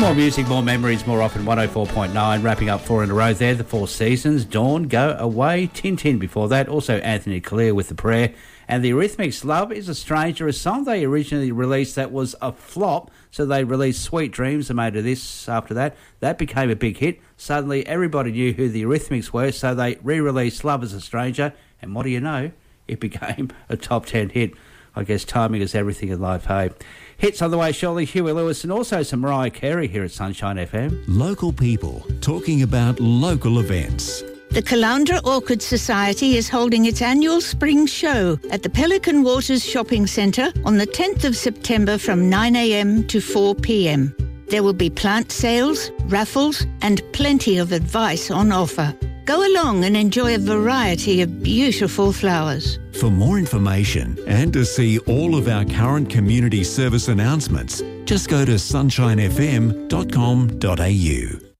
More music, more memories, more often. 104.9, wrapping up 4 in a row there. The Four Seasons, Dawn, Go Away, Tintin before that. Also Anthony Clear with The Prayer. And the Eurythmics' Love is a Stranger, a song they originally released that was a flop. So they released Sweet Dreams and made of this after that. That became a big hit. Suddenly everybody knew who the Eurythmics were, so they re-released Love is a Stranger. And what do you know? It became a top 10 hit. I guess timing is everything in life, hey? Hits on the way, surely. Huey Lewis and also some Mariah Carey here at Sunshine FM. Local people talking about local events. The Caloundra Orchid Society is holding its annual spring show at the Pelican Waters Shopping Centre on the 10th of September from 9 a.m. to 4 p.m. There will be plant sales, raffles and plenty of advice on offer. Go along and enjoy a variety of beautiful flowers. For more information and to see all of our current community service announcements, just go to sunshinefm.com.au.